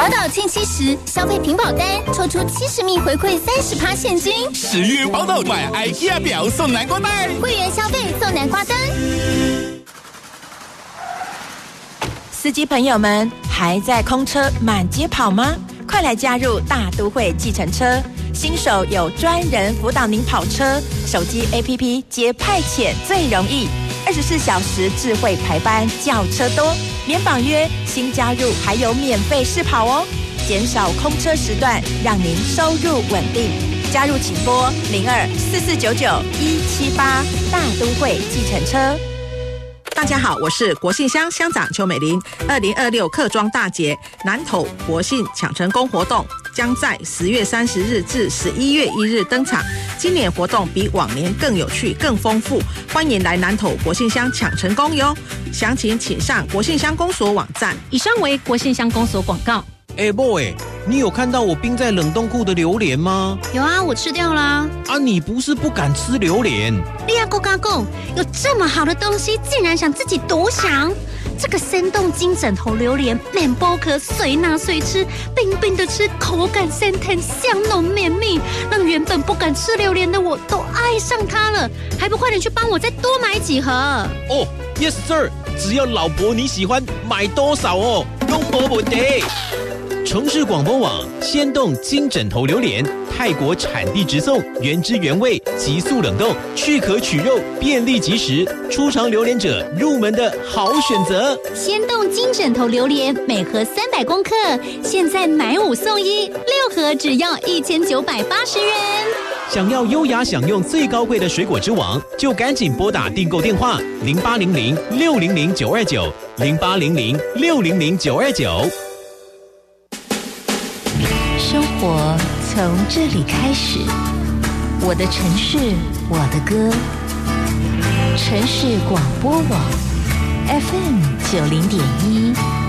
到近期时，消费屏保单抽出70名回馈30%现金。 10月宝岛买 IKEA 表送南瓜袋， 会员消费送南瓜灯。 司机朋友们，还在空车满街跑吗？快来加入大都会计程车，新手有专人辅导您跑车，手机 APP 接派遣最容易，24小时智慧排班，叫车多，免绑约，新加入还有免费试跑哦，减少空车时段，让您收入稳定。加入请拨0244991178，大都会计程车。 大家好，我是国信乡乡长邱美玲。2026客庄大节南投国信抢成功活动将在10月30日至11月1日登场。今年活动比往年更有趣、更丰富，欢迎来南投国信乡抢成功哟！详情请上国信乡公所网站。 以上为国信乡公所广告。 boy， 你有看到我冰在冷冻库的榴莲吗？ 有啊，我吃掉啦。 啊，你不是不敢吃榴莲？ 你也够嘎够，有这么好的东西，竟然想自己独享？这个生动金枕头榴莲，免剥壳，随拿随吃，冰冰的吃，口感鲜甜，香浓绵密，让原本不敢吃榴莲的我都爱上它了。还不快点去帮我再多买几盒？ 哦 ，Yes sir， 只要老婆你喜欢，买多少哦，都没问题。城市广播网鲜冻金枕头榴莲，泰国产地直送，原汁原味，急速冷冻，去壳取肉，便利即食，初尝榴莲者入门的好选择。 鲜冻金枕头榴莲每盒300公克，现在买5送1，6盒只要1980元。 想要优雅享用最高贵的水果之王，就赶紧拨打订购电话0800-600-929，0800-600-929。 生活从这里开始，我的城市，我的歌。城市广播网 FM90.1